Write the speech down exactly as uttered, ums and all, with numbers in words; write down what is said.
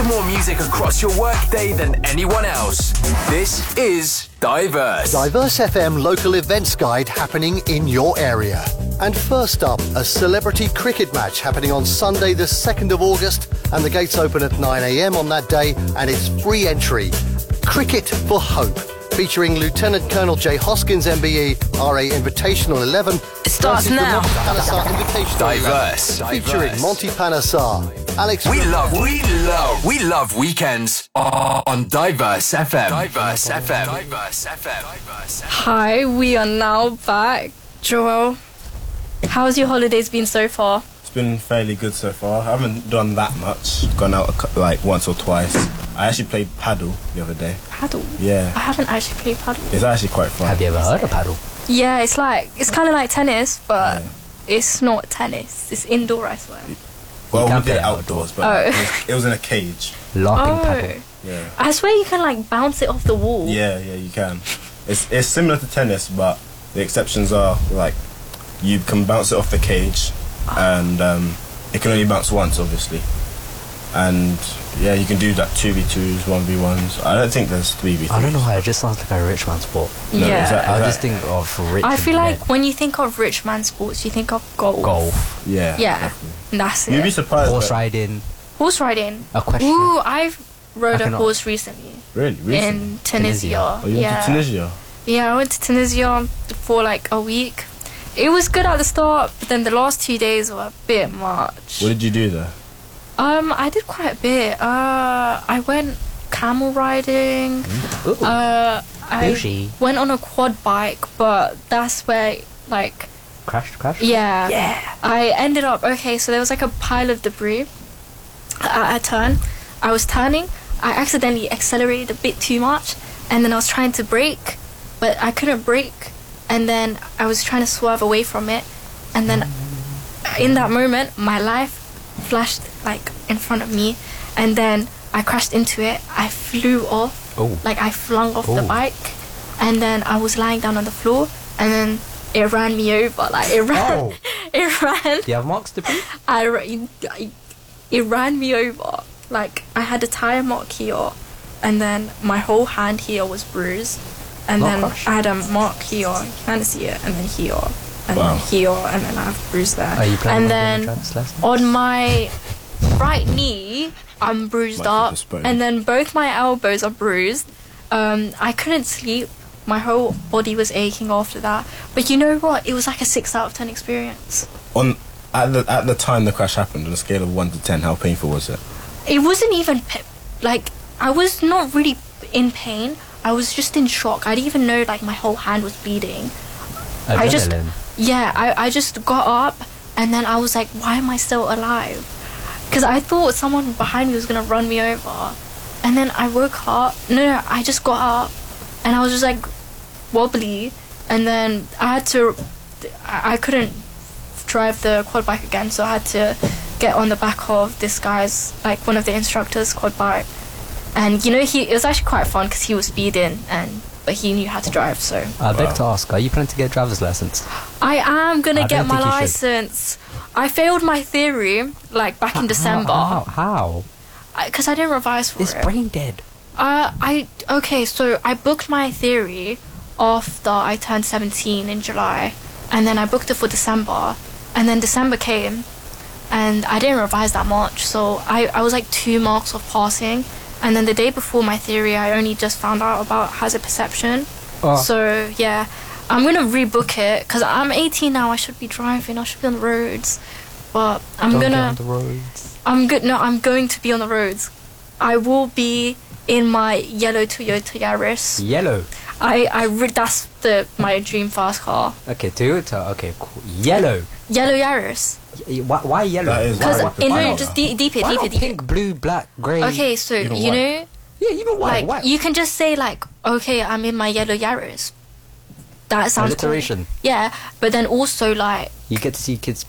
more music across your workday than anyone else. This is Diverse. Diverse F M local events guide happening in your area. And first up, a celebrity cricket match happening on Sunday the second of August, and the gates open at nine a.m. on that day, and it's free entry. Cricket for Hope, featuring Lieutenant Colonel Jay Hoskins M B E, R A Invitational eleven. It starts now. Panasar Invitational Diverse. eleven, featuring Monty Panasar, Alex. We love, we love, we love weekends on Diverse F M. Diverse F M. Diverse F M. Hi, we are now back. Joel, how's your holidays been so far? It's been fairly good so far. I haven't done that much. Gone out a cou- like once or twice. I actually played paddle the other day. Paddle? Yeah. I haven't actually played paddle. It's actually quite fun. Have you ever heard of paddle? Yeah, it's like, it's kind of like tennis, but Yeah. it's not tennis. It's indoor, I swear. Well, You we can did it play outdoors, but Oh. it, was, it was in a cage. Larping Oh. paddle. Yeah. I swear you can like bounce it off the wall. Yeah, yeah, you can. It's it's similar to tennis, but the exceptions are like you can bounce it off the cage, and um, it can only bounce once, obviously. And yeah, you can do that two v twos, one v ones. I don't think there's three v threes. I don't know why, it just sounds like a rich man sport. No, Yeah. is that- I is just that- think of rich I feel like men. when you think of rich man sports, you think of golf. Golf, Yeah. Yeah, definitely. and that's You'd be it. surprised. horse that- riding, Horse riding. equestrian. Ooh, I've rode I a cannot- horse recently. Really? Recently? In Tunisia. Oh, you yeah. went to Tunisia? Yeah, I went to Tunisia for like a week. It was good at the start, but then the last two days were a bit much. What did you do there? Um, I did quite a bit. Uh, I went camel riding. Ooh. Uh, I Bougie. went on a quad bike, but that's where like Crashed, crashed? yeah, Yeah. I ended up okay. So there was like a pile of debris at a turn. I was turning. I accidentally accelerated a bit too much, and then I was trying to brake, but I couldn't brake. And then I was trying to swerve away from it, and then in that moment, my life flashed like in front of me, and then I crashed into it. I flew off, Oh. like I flung off the Oh. bike, and then I was lying down on the floor, and then it ran me over. Like it ran, Oh. it ran. Do you have marks to prove? I, ra- I, it ran me over. Like I had a tire mark here, and then my whole hand here was bruised, and Not then crushed? I had a mark here. You can't see it, and then here, and Wow. then here, and then I have bruise there. Are you planning and on then doing a driver's license? on my right knee, I'm bruised Might be up, postponed. and then both my elbows are bruised. Um, I couldn't sleep. My whole body was aching after that. But you know what? It was like a six out of ten experience. On at the at the time the crash happened, on a scale of one to ten, how painful was it? It wasn't even pa- like I was not really in pain. I was just in shock. I didn't even know like my whole hand was bleeding. I just Adrenaline. yeah, I, I just got up, and then I was like, why am I still alive? Because I thought someone behind me was gonna run me over, and then I woke up. No, no, I just got up, and I was just like wobbly, and then I had to. I, I couldn't drive the quad bike again, so I had to get on the back of this guy's, like one of the instructors' quad bike, and you know he it was actually quite fun because he was speeding, and but he knew how to drive, so. I'd like Wow. to ask, are you planning to get a driver's license? I am gonna I get don't my think you should. license. I failed my theory like back in How- December How? How? because I, didn't revise for It's it. brain dead. Uh, I okay, so I booked my theory after I turned seventeen in July, and then I booked it for December, and then December came, and I didn't revise that much, so I I was like two marks off passing, and then the day before my theory, I only just found out about hazard perception. Oh. So yeah, I'm gonna rebook it because I'm eighteen now. I should be driving. I should be on the roads, but I'm Don't get gonna. on the roads. I'm good. No, I'm going to be on the roads. I will be in my yellow Toyota Yaris. Yellow. I I re- that's the my dream fast car. Okay, Toyota. Okay, cool. Yellow. Yellow Yaris. Y- Why, why yellow? That is- Because Why- you why know, not? just deep, deep it, Why deep not it, deep it. pink, blue, black, grey? Okay, so Even you white. know, Yeah, even white. like white. you can just say like, okay, I'm in my yellow Yaris. That sounds cool. Alliteration. Yeah, but then also like You get to see kids